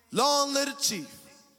Long live the chief.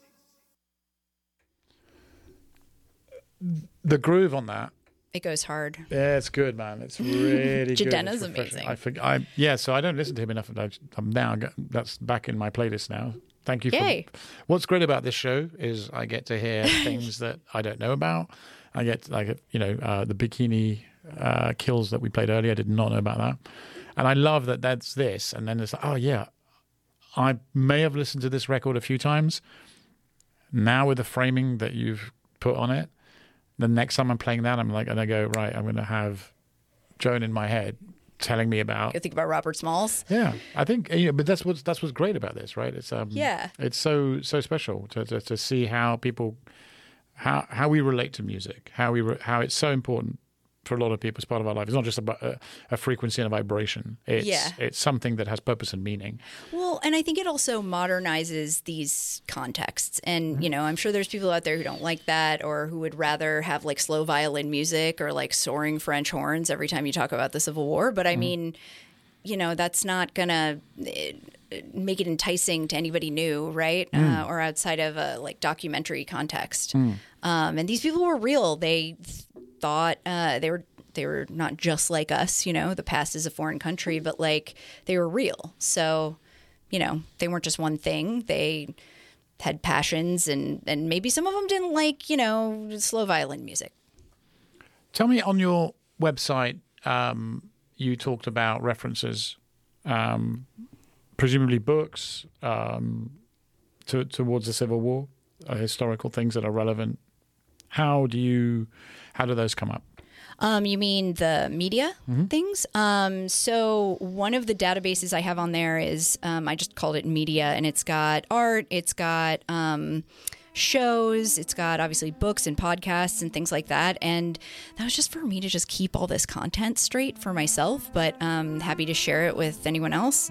The groove on that. It goes hard. Yeah, it's good, man. It's really good. Jidenna's It's refreshing. amazing. So I don't listen to him enough. That's back in my playlist now. Thank you. Yay. What's great about this show is I get to hear things that I don't know about. I get the bikini kills that we played earlier. I did not know about that. And I love that that's this. And then it's like, oh yeah, I may have listened to this record a few times. Now with the framing that you've put on it, the next time I'm playing that, I'm like, and I go, right, I'm going to have Joan in my head telling me about. You think about Robert Smalls? Yeah, I think, but that's what's great about this, right? It's it's so special to see how people, how we relate to music, how it's so important for a lot of people as part of our life. It's not just about a frequency and a vibration. It's something that has purpose and meaning. Well, and I think it also modernizes these contexts. And, I'm sure there's people out there who don't like that or who would rather have like slow violin music or like soaring French horns every time you talk about the Civil War. But I mean, that's not going to make it enticing to anybody new, right? Or outside of a like documentary context. And these people were real. They thought they were not just like us, the past is a foreign country, but like they were real. So, they weren't just one thing. They had passions and maybe some of them didn't like, slow violin music. Tell me, on your website, you talked about references, presumably books towards the Civil War, historical things that are relevant. How do those come up? You mean the media things? So one of the databases I have on there is, I just called it media, and it's got art, it's got shows, it's got obviously books and podcasts and things like that. And that was just for me to just keep all this content straight for myself, but happy to share it with anyone else.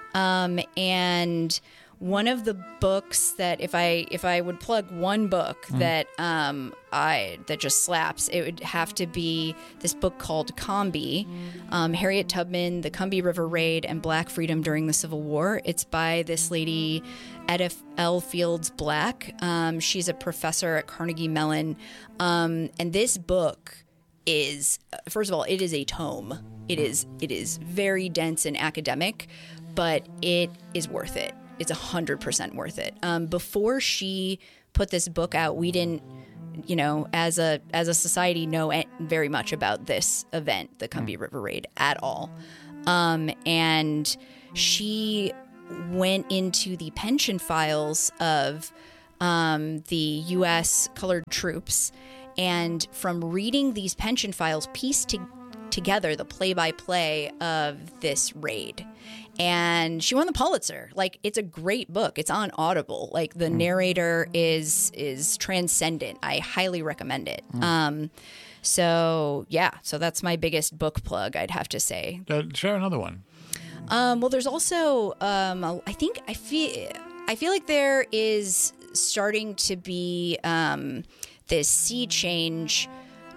And one of the books that if I would plug one book that that just slaps, it would have to be this book called Combee, Harriet Tubman, the Combee River Raid, and Black Freedom During the Civil War. It's by this lady, Etta L. Fields Black. She's a professor at Carnegie Mellon, and this book is, first of all, it is a tome. It is very dense and academic, but it is worth it. It's 100% worth it. Before she put this book out, we didn't, as a society, know very much about this event, the Combee River Raid, at all. And she went into the pension files of the U.S. colored troops, and from reading these pension files, pieced together the play-by-play of this raid. And she won the Pulitzer. Like, it's a great book. It's on Audible. Like, the narrator is transcendent. I highly recommend it. So that's my biggest book plug, I'd have to say. Share another one. Well, there's also I feel like there is starting to be this sea change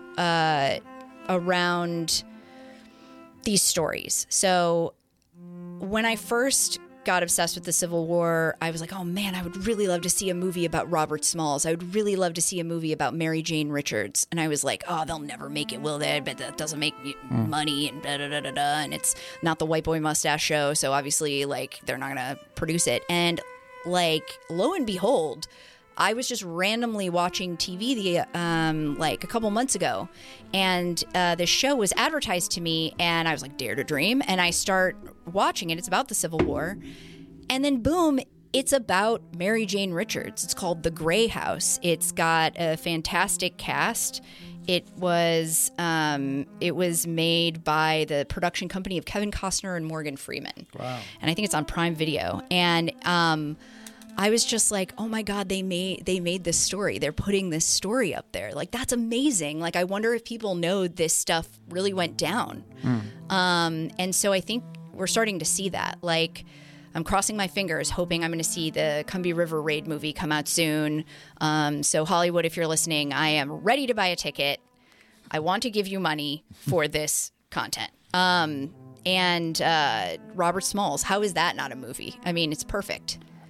around these stories. So when I first got obsessed with the Civil War, I was like, oh man, I would really love to see a movie about Robert Smalls. I would really love to see a movie about Mary Jane Richards. And I was like, oh, they'll never make it, will they? But that doesn't make money and da-da-da-da-da. And it's not the White Boy Mustache show. So obviously, like, they're not going to produce it. And like, lo and behold, I was just randomly watching TV like a couple months ago, and this show was advertised to me, and I was like, dare to dream, and I start watching it. It's about the Civil War, and then boom, it's about Mary Jane Richards. It's called The Grey House. It's got a fantastic cast. It was made by the production company of Kevin Costner and Morgan Freeman. Wow. And I think it's on Prime Video. And I was just like, oh my God, they made this story. They're putting this story up there. Like, that's amazing. Like, I wonder if people know this stuff really went down. And so I think we're starting to see that. Like, I'm crossing my fingers, hoping I'm going to see the Combee River Raid movie come out soon. So Hollywood, if you're listening, I am ready to buy a ticket. I want to give you money for this content. And Robert Smalls, how is that not a movie? I mean, it's perfect.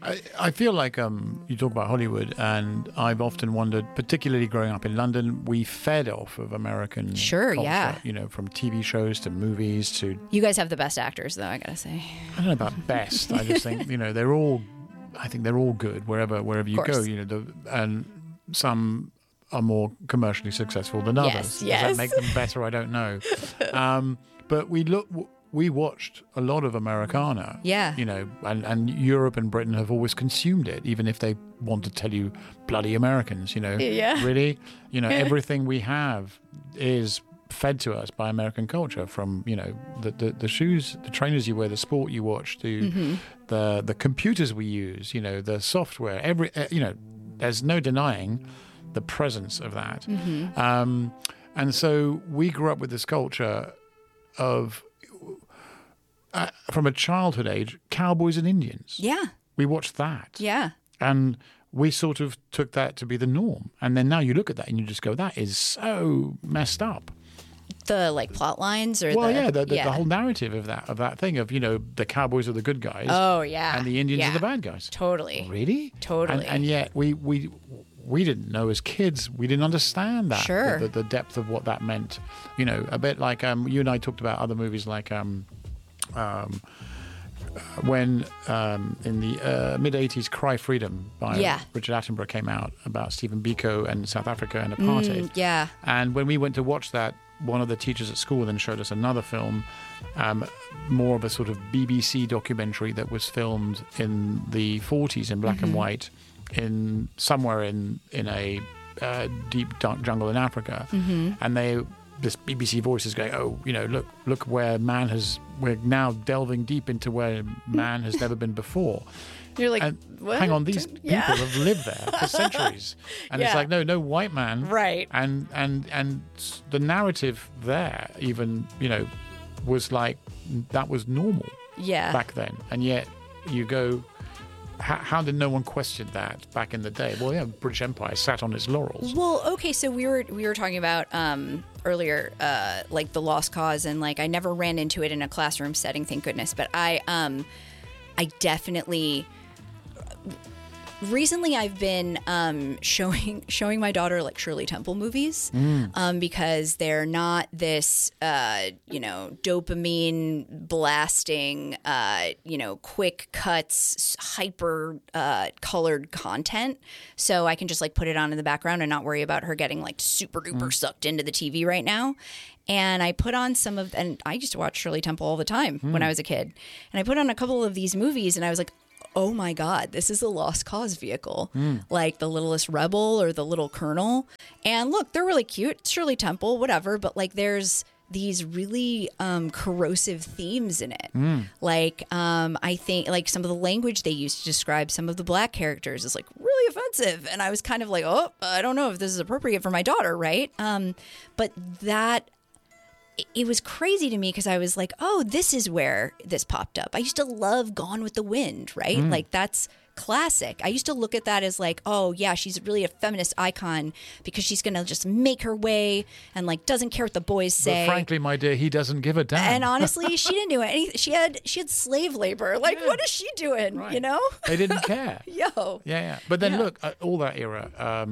I feel like you talk about Hollywood, and I've often wondered, particularly growing up in London, we fed off of American Sure, culture, yeah. you know, from TV shows to movies to, You guys have the best actors, though, I gotta say. I don't know about best. I just think, you know, I think they're all good wherever you go, course. you know, and some are more commercially successful than others. Does yes. that make them better? I don't know. But we watched a lot of Americana. Yeah. You know, and Europe and Britain have always consumed it, even if they want to tell you bloody Americans, you know. Yeah. Really? You know, everything we have is fed to us by American culture, from, you know, the shoes, the trainers you wear, the sport you watch, to the computers we use, you know, the software, you know, there's no denying the presence of that. And so we grew up with this culture of, from a childhood age, cowboys and Indians. Yeah. We watched that. Yeah. And we sort of took that to be the norm. And then now you look at that and you just go, that is so messed up. The like plot lines, or the whole narrative of that thing of, you know, the cowboys are the good guys. Oh yeah. And the Indians Yeah. are the bad guys. Totally. Really? Totally. And yet we didn't know as kids. We didn't understand that. Sure. The depth of what that meant. You know, a bit like you and I talked about other movies like when in the mid-'80s, Cry Freedom by Richard Attenborough came out, about Stephen Biko and South Africa and apartheid. Yeah. And when we went to watch that, one of the teachers at school then showed us another film, more of a sort of BBC documentary that was filmed in the 40s in black and white, in somewhere in a deep jungle in Africa. And this BBC voice is going, oh, you know, look where we're now delving deep into where man has never been before. You're like, and what? hang on, these people have lived there for centuries. And it's like, no white man. Right. And the narrative there even, you know, was like, that was normal back then. And yet you go, how did no one question that back in the day? Well, yeah, British Empire sat on its laurels. Well, okay, so we were talking about earlier, like the Lost Cause, and like I never ran into it in a classroom setting, thank goodness. But I definitely. Recently, I've been showing my daughter like Shirley Temple movies because they're not this dopamine blasting quick cuts, hyper colored content. So I can just like put it on in the background and not worry about her getting like super duper sucked into the TV right now. And I put on and I used to watch Shirley Temple all the time when I was a kid. And I put on a couple of these movies and I was like, oh my God, this is a Lost Cause vehicle, like The Littlest Rebel or The Little Colonel. And look, they're really cute. It's Shirley Temple, whatever. But like, there's these really corrosive themes in it. Like, I think like some of the language they use to describe some of the black characters is like really offensive. And I was kind of like, oh, I don't know if this is appropriate for my daughter, right? But it was crazy to me because I was like, oh, this is where this popped up. I used to love Gone with the Wind, right? Like that's classic. I used to look at that as like, oh yeah, she's really a feminist icon because she's going to just make her way and like doesn't care what the boys say. But frankly, my dear, he doesn't give a damn. And honestly, she didn't do anything. She had slave labor. Like, what is she doing? Right. You know? They didn't care. Yo. Yeah. But then look, all that era,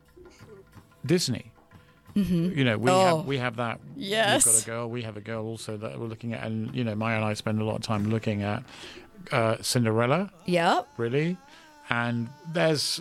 Disney. You know, we have that. Yes. We've got a girl. We have a girl also that we're looking at, and you know, Maya and I spend a lot of time looking at Cinderella. Yep. Really, and there's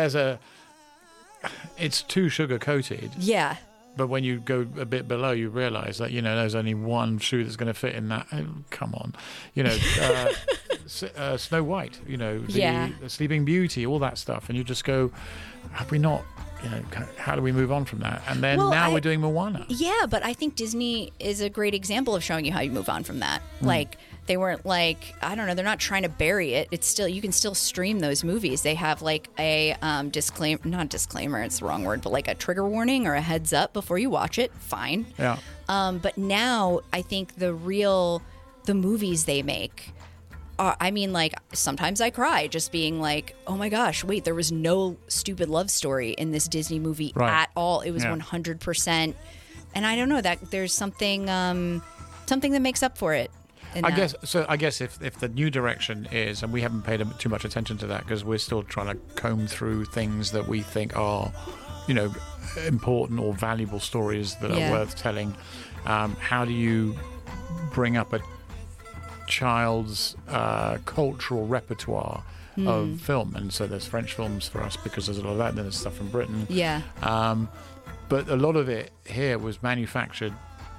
it's too sugar coated. Yeah. But when you go a bit below, you realise that, you know, there's only one shoe that's going to fit in that. Oh, come on, you know, Snow White. You know, the Sleeping Beauty, all that stuff, and you just go, have we not? You know, how do we move on from that? And then now we're doing Moana. Yeah, but I think Disney is a great example of showing you how you move on from that. Like, they weren't like, I don't know, they're not trying to bury it. It's still, you can still stream those movies. They have like a not disclaimer, it's the wrong word, but like a trigger warning or a heads up before you watch it. Fine. Yeah. But now I think the movies they make, I mean, like, sometimes I cry just being like, oh my gosh, wait, there was no stupid love story in this Disney movie at all. It was 100%. And I don't know, that there's something that makes up for it. I guess if the new direction is, and we haven't paid too much attention to that because we're still trying to comb through things that we think are, important or valuable stories that are worth telling. How do you bring up a child's cultural repertoire of film? And so there's French films for us because there's a lot of that. Then there's stuff from Britain. Yeah. But a lot of it here was manufactured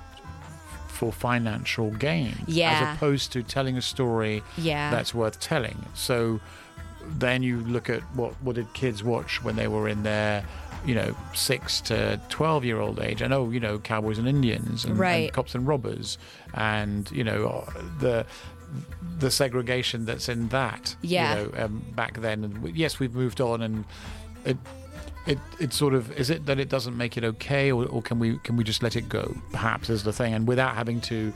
for financial gain, as opposed to telling a story that's worth telling. So then you look at what did kids watch when they were in their 6 to 12-year-old age. I know, Cowboys and Indians and Cops and Robbers, and the segregation that's in that. Back then. And yes, we've moved on, and it sort of, is it that it doesn't make it okay, or can we just let it go? Perhaps is the thing, and without having to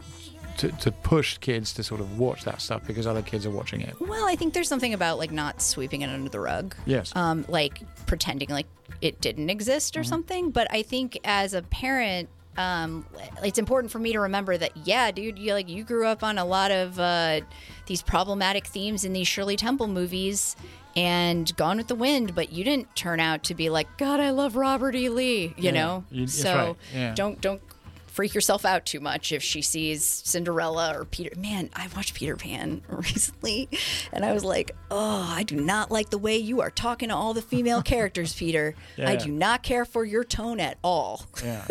push kids to sort of watch that stuff because other kids are watching it. Well, I think there's something about like not sweeping it under the rug. Yes. Like pretending like it didn't exist or something. But I think as a parent, it's important for me to remember that, dude, you grew up on a lot of these problematic themes in these Shirley Temple movies and Gone with the Wind, but you didn't turn out to be like, God, I love Robert E. Lee, you know? So don't freak yourself out too much if she sees Cinderella or Peter. Man, I watched Peter Pan recently, and I was like, oh, I do not like the way you are talking to all the female characters, Peter. I do not care for your tone at all. Yeah.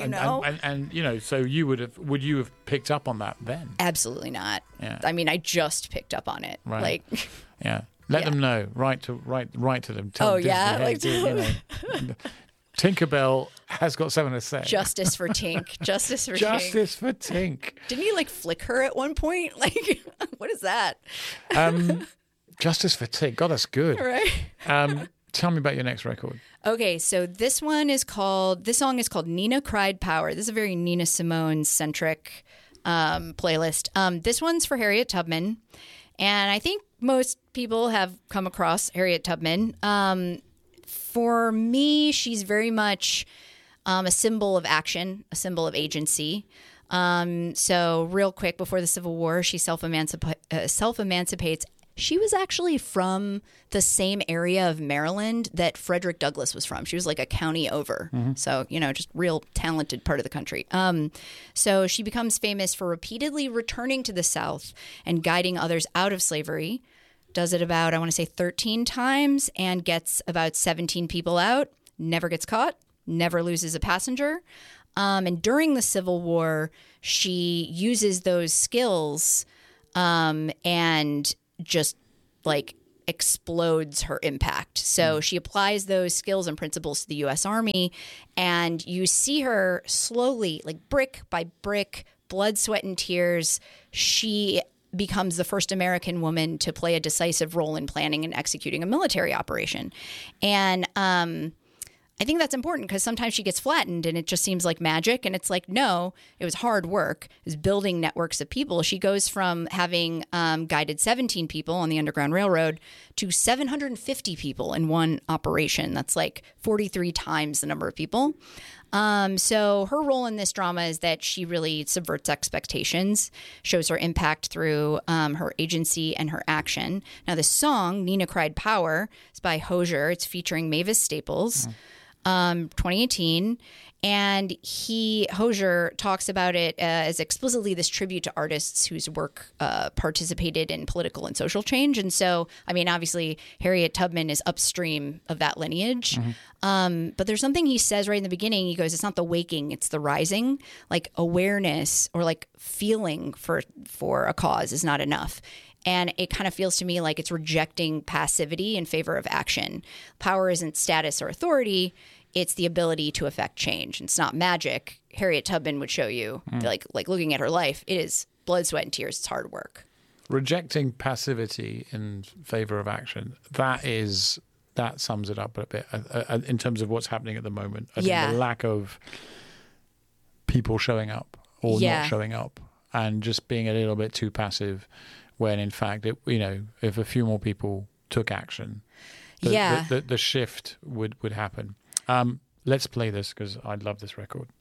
And so would you have picked up on that then? Absolutely not. Yeah. I mean, I just picked up on it. Right. Let them know. Write to them. Tell Disney, hey, Tinkerbell has got something to say. Justice for Tink. Justice for Tink. Didn't you flick her at one point? What is that? Justice for Tink. God, that's good. Right. Tell me about your next record. Okay, so this song is called Nina Cried Power. This is a very Nina Simone centric playlist. This one's for Harriet Tubman. And I think most people have come across Harriet Tubman. For me, she's very much a symbol of action, a symbol of agency. So real quick, before the Civil War, she self-emancipates. She was actually from the same area of Maryland that Frederick Douglass was from. She was like a county over. Mm-hmm. So, just real talented part of the country. So she becomes famous for repeatedly returning to the South and guiding others out of slavery. Does it about, I want to say 13 times, and gets about 17 people out, never gets caught, never loses a passenger. And during the Civil War, she uses those skills and just explodes her impact. So she applies those skills and principles to the U.S. Army, and you see her slowly, brick by brick, blood, sweat, and tears, she becomes the first American woman to play a decisive role in planning and executing a military operation. And I think that's important because sometimes she gets flattened and it just seems like magic. And it's no, it was hard work. It was building networks of people. She goes from having guided 17 people on the Underground Railroad to 750 people in one operation. That's 43 times the number of people. So her role in this drama is that she really subverts expectations, shows her impact through her agency and her action. Now, this song, Nina Cried Power, is by Hozier. It's featuring Mavis Staples, 2018. And Hozier talks about it as explicitly this tribute to artists whose work participated in political and social change. And so, obviously, Harriet Tubman is upstream of that lineage. Mm-hmm. But there's something he says right in the beginning. He goes, it's not the waking, it's the rising. Awareness or feeling for a cause is not enough. And it kind of feels to me like it's rejecting passivity in favor of action. Power isn't status or authority. It's the ability to affect change. It's not magic. Harriet Tubman would show you, looking at her life, it is blood, sweat, and tears. It's hard work. Rejecting passivity in favor of action. That sums it up a bit in terms of what's happening at the moment. I think the lack of people showing up or not showing up and just being a little bit too passive when, in fact, if a few more people took action, the shift would happen. Let's play this because I love this record.